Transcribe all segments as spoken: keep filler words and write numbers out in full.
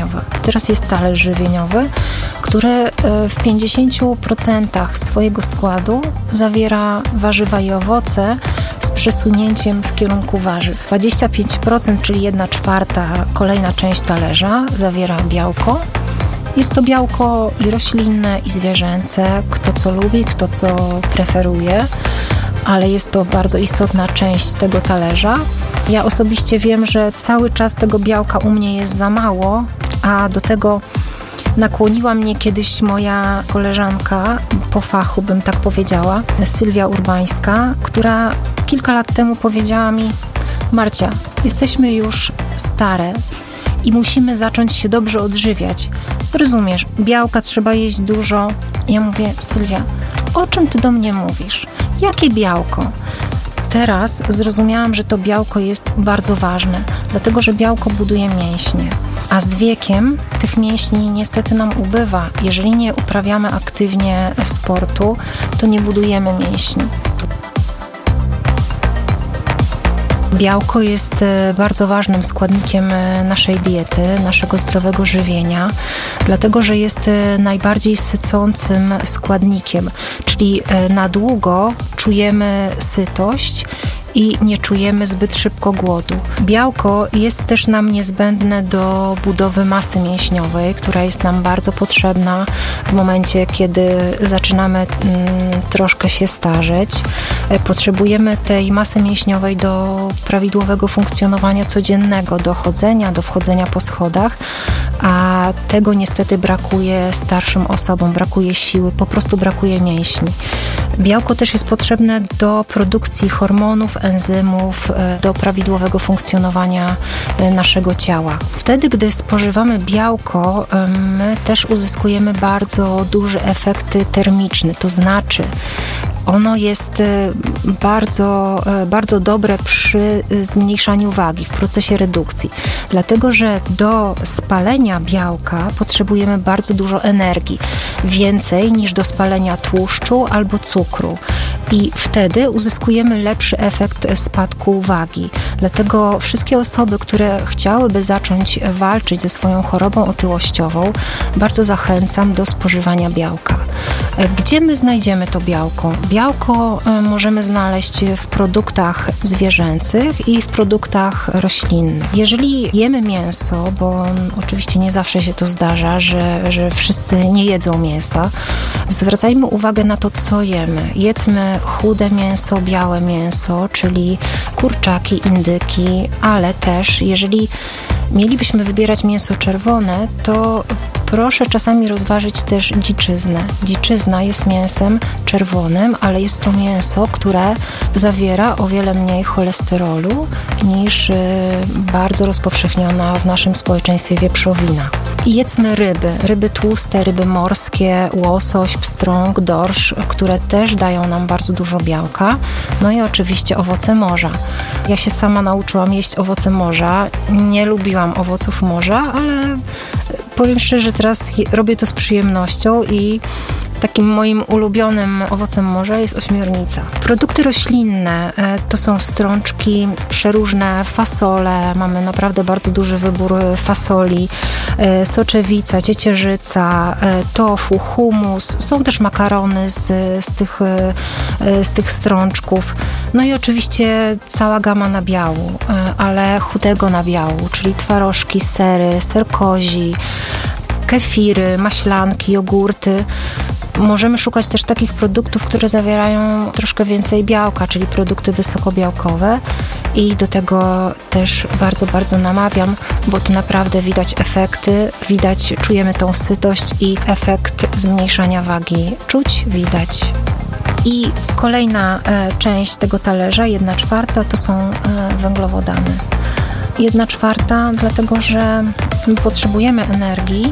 żywieniowa. Teraz jest talerz żywieniowy, który w pięćdziesięciu procentach swojego składu zawiera warzywa i owoce z przesunięciem w kierunku warzyw. dwadzieścia pięć procent, czyli jedna czwarta, kolejna część talerza zawiera białko. Jest to białko i roślinne, i zwierzęce, kto co lubi, kto co preferuje, ale jest to bardzo istotna część tego talerza. Ja osobiście wiem, że cały czas tego białka u mnie jest za mało, a do tego nakłoniła mnie kiedyś moja koleżanka po fachu, bym tak powiedziała, Sylwia Urbańska, która kilka lat temu powiedziała mi: Marcia, jesteśmy już stare i musimy zacząć się dobrze odżywiać. Rozumiesz, białka trzeba jeść dużo. Ja mówię: Sylwia, o czym ty do mnie mówisz? Jakie białko? Teraz zrozumiałam, że to białko jest bardzo ważne, dlatego że białko buduje mięśnie, a z wiekiem tych mięśni niestety nam ubywa. Jeżeli nie uprawiamy aktywnie sportu, to nie budujemy mięśni. Białko jest bardzo ważnym składnikiem naszej diety, naszego zdrowego żywienia, dlatego że jest najbardziej sycącym składnikiem, czyli na długo czujemy sytość i nie czujemy zbyt szybko głodu. Białko jest też nam niezbędne do budowy masy mięśniowej, która jest nam bardzo potrzebna w momencie, kiedy zaczynamy mm, troszkę się starzeć. Potrzebujemy tej masy mięśniowej do prawidłowego funkcjonowania codziennego, do chodzenia, do wchodzenia po schodach, a tego niestety brakuje starszym osobom, brakuje siły, po prostu brakuje mięśni. Białko też jest potrzebne do produkcji hormonów, enzymów, do prawidłowego funkcjonowania naszego ciała. Wtedy, gdy spożywamy białko, my też uzyskujemy bardzo duży efekt termiczny, to znaczy ono jest bardzo, bardzo dobre przy zmniejszaniu wagi, w procesie redukcji. Dlatego, że do spalenia białka potrzebujemy bardzo dużo energii. Więcej niż do spalenia tłuszczu albo cukru. I wtedy uzyskujemy lepszy efekt spadku wagi. Dlatego wszystkie osoby, które chciałyby zacząć walczyć ze swoją chorobą otyłościową, bardzo zachęcam do spożywania białka. Gdzie my znajdziemy to białko? Białko możemy znaleźć w produktach zwierzęcych i w produktach roślinnych. Jeżeli jemy mięso, bo oczywiście nie zawsze się to zdarza, że, że wszyscy nie jedzą mięsa, zwracajmy uwagę na to, co jemy. Jedzmy chude mięso, białe mięso, czyli kurczaki, indyki, ale też jeżeli mielibyśmy wybierać mięso czerwone, to proszę czasami rozważyć też dziczyznę. Dziczyzna jest mięsem czerwonym, ale jest to mięso, które zawiera o wiele mniej cholesterolu niż y, bardzo rozpowszechniona w naszym społeczeństwie wieprzowina. I jedzmy ryby. Ryby tłuste, ryby morskie, łosoś, pstrąg, dorsz, które też dają nam bardzo dużo białka. No i oczywiście owoce morza. Ja się sama nauczyłam jeść owoce morza. Nie lubiłam owoców morza, ale powiem szczerze, teraz robię to z przyjemnością i takim moim ulubionym owocem morza jest ośmiornica. Produkty roślinne to są strączki, przeróżne fasole. Mamy naprawdę bardzo duży wybór fasoli, soczewica, ciecierzyca, tofu, hummus. Są też makarony z, z, tych, z tych strączków. No i oczywiście cała gama nabiału, ale chudego nabiału, czyli twarożki, sery, ser kozi, kefiry, maślanki, jogurty. Możemy szukać też takich produktów, które zawierają troszkę więcej białka, czyli produkty wysokobiałkowe i do tego też bardzo, bardzo namawiam, bo tu naprawdę widać efekty, widać, czujemy tą sytość i efekt zmniejszania wagi czuć, widać. I kolejna e, część tego talerza, jedna czwarta, to są e, węglowodany. Jedna czwarta, dlatego że my potrzebujemy energii,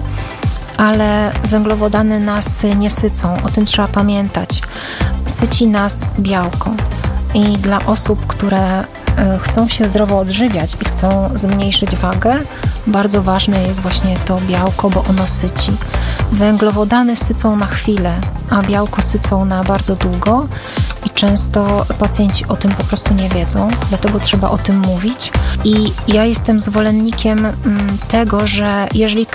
ale węglowodany nas nie sycą, o tym trzeba pamiętać. Syci nas białko i dla osób, które chcą się zdrowo odżywiać i chcą zmniejszyć wagę, bardzo ważne jest właśnie to białko, bo ono syci. Węglowodany sycą na chwilę, a białko sycą na bardzo długo i często pacjenci o tym po prostu nie wiedzą, dlatego trzeba o tym mówić. I ja jestem zwolennikiem tego, że jeżeli